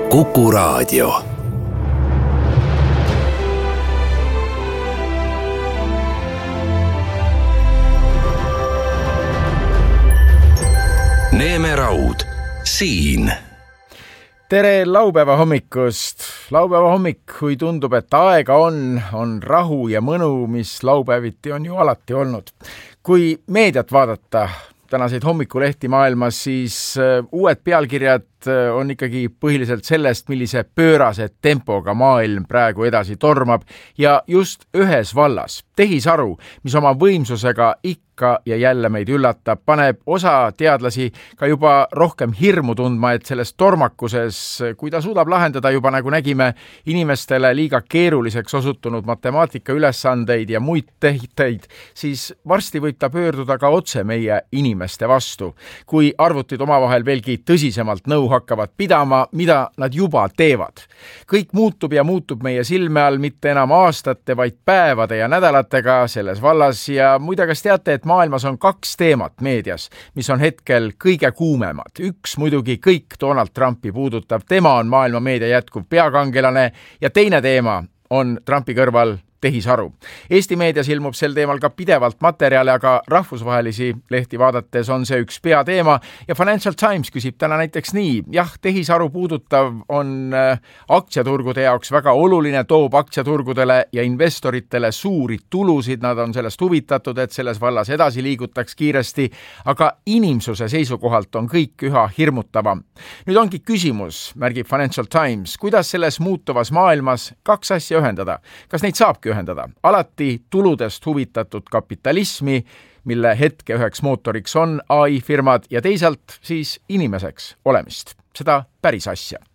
Kuku Raadio. Neeme Raud, siin. Tere laupäeva hommikust. Laupäeva hommik, kui tundub, et aega on rahu ja mõnu, mis laupäeviti on ju alati olnud. Kui meediat vaadata tänaseid hommikulehti maailmas, siis uued pealkirjad on ikkagi põhiliselt sellest, millise pöörase tempoga maailm praegu edasi tormab ja just ühes vallas. Tehisaru, mis oma võimsusega ikka ja jälle meid üllatab, paneb osa teadlasi ka juba rohkem hirmu tundma, et selles tormakuses, kui ta suudab lahendada juba, nagu nägime, inimestele liiga keeruliseks osutunud matemaatika ülesandeid ja muid tehteid, siis varsti võib ta pöörduda ka otse meie inimeste vastu, kui arvutid omavahel veelgi tõsisemalt nõu hakkavad pidama, mida nad juba teevad. Kõik muutub ja muutub meie silme all mitte enam aastate, vaid päevade ja nädalatega selles vallas ja muide, kas teate, et maailmas on 2 teemat meedias, mis on hetkel kõige kuumemad. Üks muidugi kõik Donald Trumpi puudutav, tema on maailma meedia jätkuv peakangelane ja teine teema on Trumpi kõrval tehisaru. Eesti meedias ilmub sel teemal ka pidevalt materjale, aga rahvusvahelisi lehti vaadates on see üks peateema ja Financial Times küsib täna näiteks nii. Jah, tehisaru puudutav on aktsiaturgude jaoks väga oluline, toob aktsiaturgudele ja investoritele suuri tulusid, nad on sellest huvitatud, et selles vallas edasi liigutaks kiiresti, aga inimsuse seisukohalt on kõik üha hirmutavam. Nüüd ongi küsimus, märgib Financial Times, kuidas selles muutuvas maailmas 2 asja ühendada. Kas neid saabki ühendada? Alati tuludest huvitatud kapitalismi, mille hetke üheks mootoriks on AI-firmad ja teisalt siis inimeseks olemist. Seda päris asja.